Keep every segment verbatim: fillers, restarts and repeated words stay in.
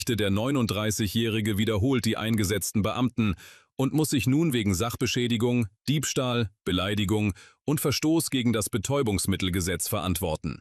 Der neununddreißigjährige wiederholt die eingesetzten Beamten und muss sich nun wegen Sachbeschädigung, Diebstahl, Beleidigung und Verstoß gegen das Betäubungsmittelgesetz verantworten.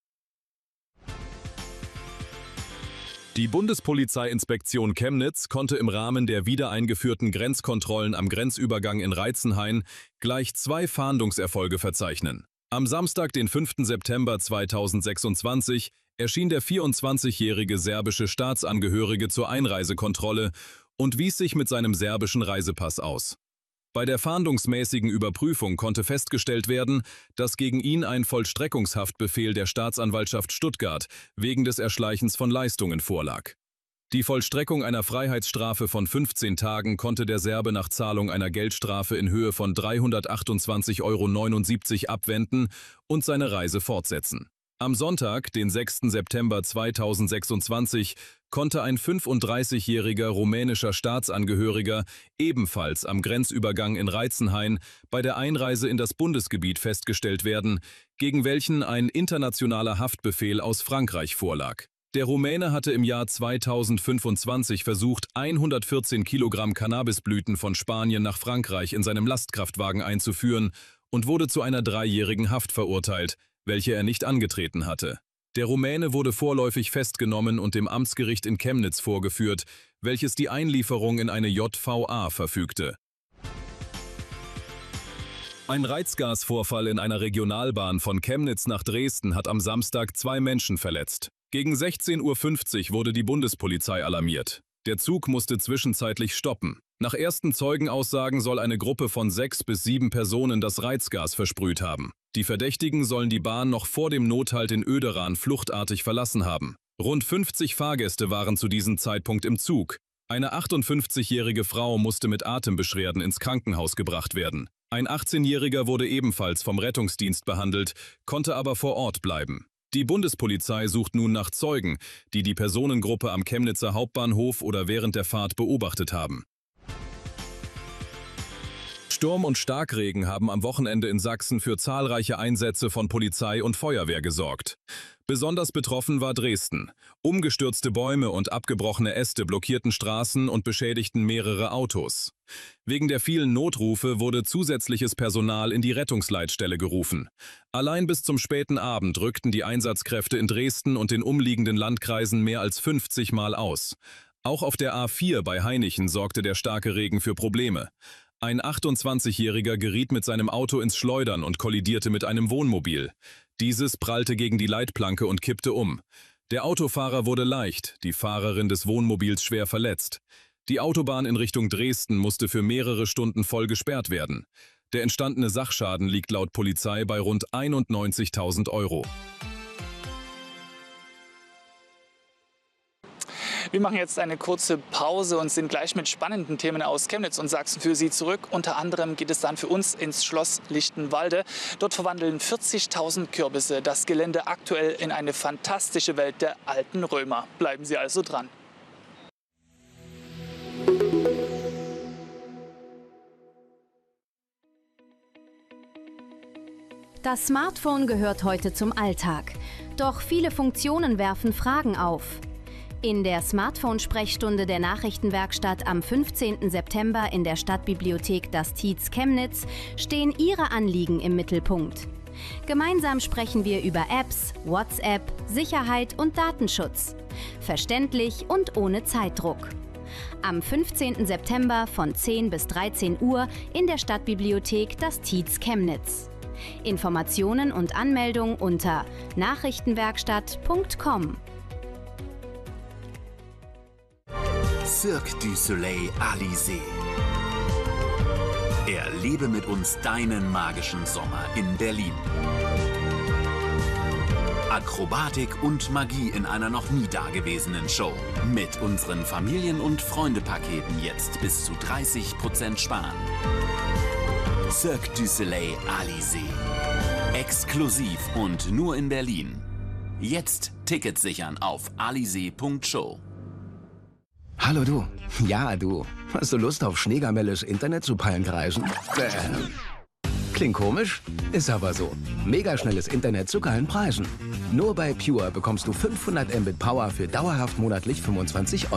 Die Bundespolizeiinspektion Chemnitz konnte im Rahmen der wiedereingeführten Grenzkontrollen am Grenzübergang in Reitzenhain gleich zwei Fahndungserfolge verzeichnen. Am Samstag, den fünften September zweitausendsechsundzwanzig, erschien der vierundzwanzigjährige serbische Staatsangehörige zur Einreisekontrolle und wies sich mit seinem serbischen Reisepass aus. Bei der fahndungsmäßigen Überprüfung konnte festgestellt werden, dass gegen ihn ein Vollstreckungshaftbefehl der Staatsanwaltschaft Stuttgart wegen des Erschleichens von Leistungen vorlag. Die Vollstreckung einer Freiheitsstrafe von fünfzehn Tagen konnte der Serbe nach Zahlung einer Geldstrafe in Höhe von dreihundertachtundzwanzig Euro neunundsiebzig abwenden und seine Reise fortsetzen. Am Sonntag, den sechsten September zweitausendsechsundzwanzig, konnte ein fünfunddreißigjähriger rumänischer Staatsangehöriger ebenfalls am Grenzübergang in Reitzenhain bei der Einreise in das Bundesgebiet festgestellt werden, gegen welchen ein internationaler Haftbefehl aus Frankreich vorlag. Der Rumäne hatte im Jahr zweitausendfünfundzwanzig versucht, hundertvierzehn Kilogramm Cannabisblüten von Spanien nach Frankreich in seinem Lastkraftwagen einzuführen und wurde zu einer dreijährigen Haft verurteilt, welche er nicht angetreten hatte. Der Rumäne wurde vorläufig festgenommen und dem Amtsgericht in Chemnitz vorgeführt, welches die Einlieferung in eine J V A verfügte. Ein Reizgasvorfall in einer Regionalbahn von Chemnitz nach Dresden hat am Samstag zwei Menschen verletzt. Gegen sechzehn Uhr fünfzig wurde die Bundespolizei alarmiert. Der Zug musste zwischenzeitlich stoppen. Nach ersten Zeugenaussagen soll eine Gruppe von sechs bis sieben Personen das Reizgas versprüht haben. Die Verdächtigen sollen die Bahn noch vor dem Nothalt in Oederan fluchtartig verlassen haben. Rund fünfzig Fahrgäste waren zu diesem Zeitpunkt im Zug. Eine achtundfünfzigjährige Frau musste mit Atembeschwerden ins Krankenhaus gebracht werden. Ein achtzehnjähriger wurde ebenfalls vom Rettungsdienst behandelt, konnte aber vor Ort bleiben. Die Bundespolizei sucht nun nach Zeugen, die die Personengruppe am Chemnitzer Hauptbahnhof oder während der Fahrt beobachtet haben. Sturm und Starkregen haben am Wochenende in Sachsen für zahlreiche Einsätze von Polizei und Feuerwehr gesorgt. Besonders betroffen war Dresden. Umgestürzte Bäume und abgebrochene Äste blockierten Straßen und beschädigten mehrere Autos. Wegen der vielen Notrufe wurde zusätzliches Personal in die Rettungsleitstelle gerufen. Allein bis zum späten Abend rückten die Einsatzkräfte in Dresden und den umliegenden Landkreisen mehr als fünfzig Mal aus. Auch auf der A vier bei Hainichen sorgte der starke Regen für Probleme. Ein achtundzwanzigjähriger geriet mit seinem Auto ins Schleudern und kollidierte mit einem Wohnmobil. Dieses prallte gegen die Leitplanke und kippte um. Der Autofahrer wurde leicht, die Fahrerin des Wohnmobils schwer verletzt. Die Autobahn in Richtung Dresden musste für mehrere Stunden voll gesperrt werden. Der entstandene Sachschaden liegt laut Polizei bei rund einundneunzigtausend Euro. Wir machen jetzt eine kurze Pause und sind gleich mit spannenden Themen aus Chemnitz und Sachsen für Sie zurück. Unter anderem geht es dann für uns ins Schloss Lichtenwalde. Dort verwandeln vierzigtausend Kürbisse das Gelände aktuell in eine fantastische Welt der alten Römer. Bleiben Sie also dran. Das Smartphone gehört heute zum Alltag. Doch viele Funktionen werfen Fragen auf. In der Smartphone-Sprechstunde der Nachrichtenwerkstatt am fünfzehnten September in der Stadtbibliothek Das Tietz Chemnitz stehen Ihre Anliegen im Mittelpunkt. Gemeinsam sprechen wir über Apps, WhatsApp, Sicherheit und Datenschutz. Verständlich und ohne Zeitdruck. Am fünfzehnten September von zehn bis dreizehn Uhr in der Stadtbibliothek Das Tietz Chemnitz. Informationen und Anmeldung unter nachrichtenwerkstatt punkt com. Cirque du Soleil Alizé. Erlebe mit uns deinen magischen Sommer in Berlin. Akrobatik und Magie in einer noch nie dagewesenen Show. Mit unseren Familien- und Freunde-Paketen jetzt bis zu dreißig Prozent sparen. Cirque du Soleil Alizé. Exklusiv und nur in Berlin. Jetzt Tickets sichern auf alizé punkt show. Hallo du. Ja, du. Hast du Lust auf Schneegamelles Internet zu Pallenkreisen? Bäh. Klingt komisch, ist aber so. Mega schnelles Internet zu geilen Preisen. Nur bei Pure bekommst du fünfhundert Mbit Power für dauerhaft monatlich fünfundzwanzig Euro.